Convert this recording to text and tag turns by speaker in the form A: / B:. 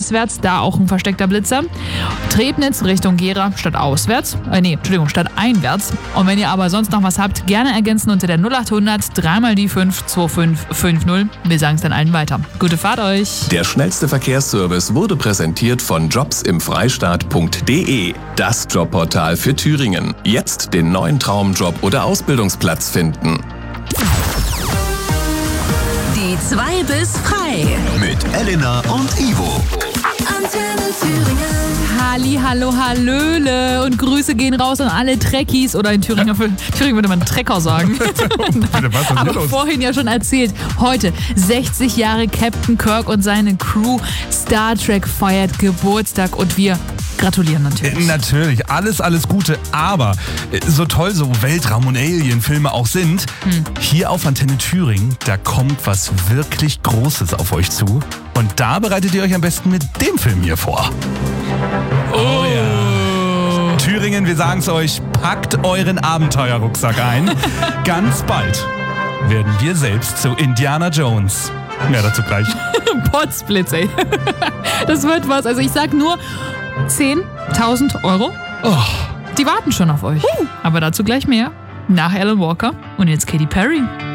A: westwärts, da auch ein versteckter Blitzer. Trebnitz Richtung Gera statt einwärts. Und wenn ihr aber sonst noch was habt, gerne ergänzen unter der 0800 3 die 5 2550. Wir sagen es dann allen weiter. Gute Fahrt euch!
B: Der schnellste Verkehrsservice wurde präsentiert von jobsimfreistaat.de, das Jobportal für Thüringen. Jetzt den neuen Traumjob oder Ausbildungsplatz finden.
C: Die 2 bis frei.
D: Mit Elena und Ivo.
C: Antenne Thüringen.
A: Halli, hallo, hallöle und Grüße gehen raus an alle Trekkies oder in Thüringen würde man Trecker sagen. Aber vorhin ja schon erzählt, heute 60 Jahre Captain Kirk und seine Crew. Star Trek feiert Geburtstag und wir gratulieren natürlich.
E: Natürlich, alles Gute, aber so toll so Weltraum- und Alien-Filme auch sind, hier auf Antenne Thüringen, da kommt was wirklich Großes auf euch zu. Und da bereitet ihr euch am besten mit dem Film hier vor. Oh ja. Thüringen, wir sagen es euch, packt euren Abenteuerrucksack ein. Ganz bald werden wir selbst zu Indiana Jones. Mehr dazu gleich.
A: Potzblitz, ey. Das wird was. Also ich sag nur 10.000 Euro.
E: Oh.
A: Die warten schon auf euch. Aber dazu gleich mehr. Nach Alan Walker und jetzt Katy Perry.